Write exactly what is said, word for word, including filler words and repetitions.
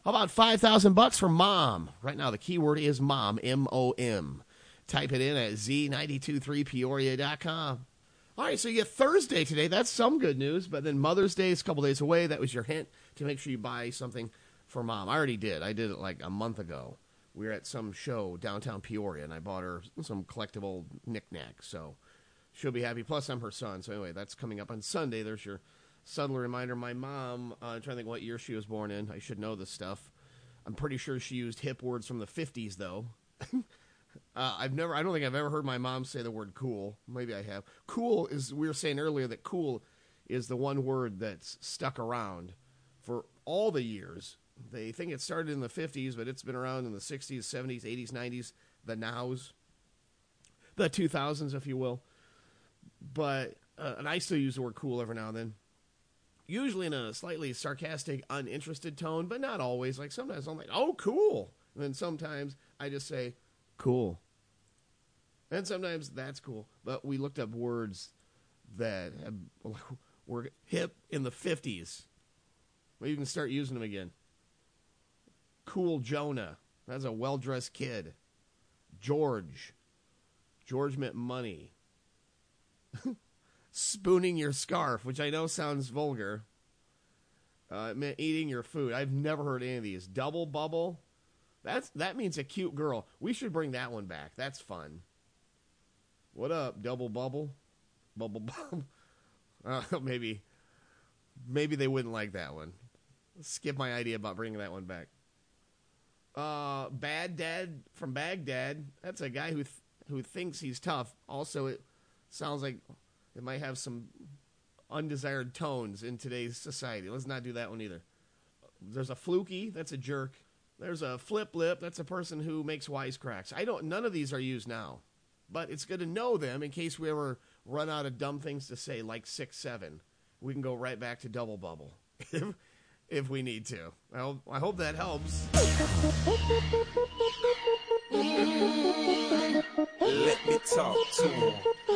How about five thousand bucks for mom? Right now, the keyword is mom, M O M. Type it in at z nine two three peoria dot com. All right, so you get Thursday today. That's some good news, but then Mother's Day is a couple days away. That was your hint to make sure you buy something for mom. I already did. I did it like a month ago. We were at some show downtown Peoria, and I bought her some collectible knickknacks, so she'll be happy. Plus, I'm her son, so anyway, that's coming up on Sunday. There's your subtle reminder. My mom, uh, I'm trying to think what year she was born in. I should know this stuff. I'm pretty sure she used hip words from the fifties, though. uh, I've never, I don't think I've ever heard my mom say the word cool. Maybe I have. Cool is, we were saying earlier that cool is the one word that's stuck around for all the years. They think it started in the fifties, but it's been around in the sixties, seventies, eighties, nineties, the nows, the two thousands, if you will. But, uh, and I still use the word cool every now and then. Usually in a slightly sarcastic, uninterested tone, but not always. Like sometimes I'm like, oh, cool. And then sometimes I just say, cool. And sometimes that's cool. But we looked up words that have, were hip in the fifties. We can start using them again. Cool Jonah. That's a well-dressed kid. George. George meant money. Spooning your scarf, which I know sounds vulgar. Uh, it meant eating your food. I've never heard any of these. Double bubble. That's That means a cute girl. We should bring that one back. That's fun. What up, double bubble? Bubble bubble. Uh, maybe, maybe they wouldn't like that one. Skip my idea about bringing that one back. Uh, Bad Dad from Baghdad. That's a guy who th- who thinks he's tough. Also, it sounds like it might have some undesired tones in today's society. Let's not do that one either. There's a fluky. That's a jerk. There's a flip lip. That's a person who makes wisecracks. I don't. None of these are used now, but it's good to know them in case we ever run out of dumb things to say, like six seven. We can go right back to double bubble if, if we need to. I hope, I hope that helps. Let me talk to him.